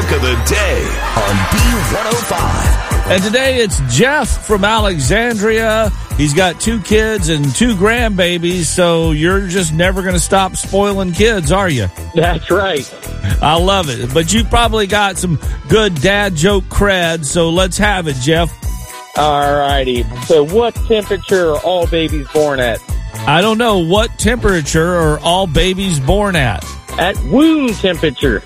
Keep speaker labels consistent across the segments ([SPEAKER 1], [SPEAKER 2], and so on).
[SPEAKER 1] joke of the day on B105.
[SPEAKER 2] And today it's Jeff from Alexandria. He's got 2 kids and 2 grandbabies, so you're just never going to stop spoiling kids, are you?
[SPEAKER 3] That's right.
[SPEAKER 2] I love it. But you probably got some good dad joke cred, so let's have it, Jeff.
[SPEAKER 3] All righty. So what temperature are all babies born at?
[SPEAKER 2] I don't know. What temperature are all babies born at?
[SPEAKER 3] At womb temperature.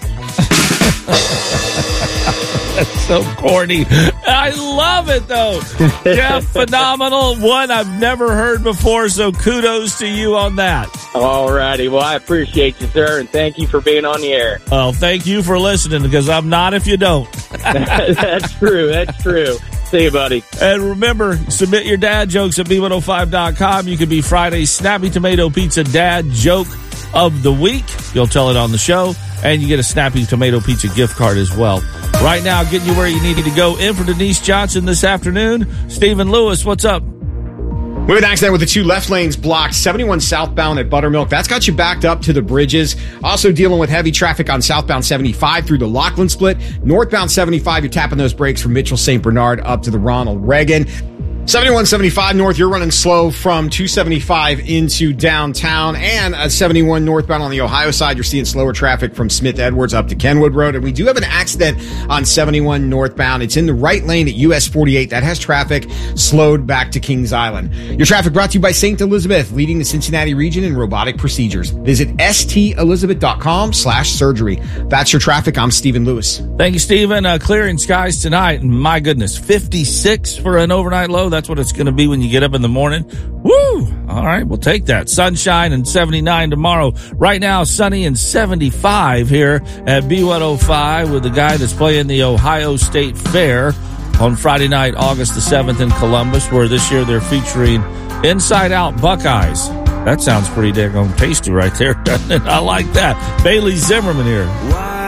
[SPEAKER 2] That's so corny. I love it, though. Jeff, phenomenal. One I've never heard before, so kudos to you on that.
[SPEAKER 3] All righty. Well, I appreciate you, sir, and thank you for being on the air.
[SPEAKER 2] Oh, thank you for listening, because I'm not if you don't.
[SPEAKER 3] That's true. That's true. See you, buddy.
[SPEAKER 2] And remember, submit your dad jokes at B105.com. You could be Friday's Snappy Tomato Pizza Dad Joke of the Week. You'll tell it on the show, and you get a Snappy Tomato Pizza gift card as well. Right now, getting you where you need to go. In for Denise Johnson this afternoon, Stephen Lewis, what's up?
[SPEAKER 4] We had an accident with the 2 left lanes blocked, 71 southbound at Buttermilk. That's got you backed up to the bridges. Also dealing with heavy traffic on southbound 75 through the Lachlan split. Northbound 75, you're tapping those brakes from Mitchell St. Bernard up to the Ronald Reagan. 7175 north, you're running slow from 275 into downtown, and 71 northbound on the Ohio side, you're seeing slower traffic from Smith Edwards up to Kenwood Road. And we do have an accident on 71 northbound. It's in the right lane at US 48. That has traffic slowed back to Kings Island. Your traffic brought to you by St. Elizabeth, leading the Cincinnati region in robotic procedures. Visit stelizabeth.com/surgery. That's your traffic. I'm Stephen Lewis.
[SPEAKER 2] Thank you, Stephen. Clearing skies tonight. My goodness, 56 for an overnight low. That's what it's going to be when you get up in the morning. Woo! All right, we'll take that. Sunshine and 79 tomorrow. Right now, sunny and 75 here at B105 with the guy that's playing the Ohio State Fair on Friday night, August the 7th in Columbus, where this year they're featuring Inside Out Buckeyes. That sounds pretty daggone tasty right there, doesn't it? I like that. Bailey Zimmerman here.